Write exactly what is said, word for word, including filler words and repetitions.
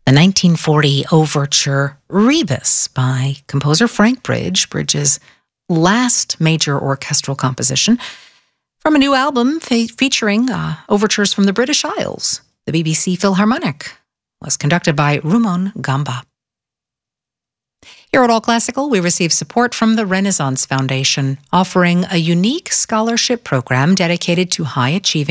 The nineteen forty overture Rebus by composer Frank Bridge, Bridge's last major orchestral composition, from a new album fe- featuring uh, overtures from the British Isles. The B B C Philharmonic was conducted by Rumon Gamba. Here at All Classical, we receive support from the Renaissance Foundation, offering a unique scholarship program dedicated to high-achieving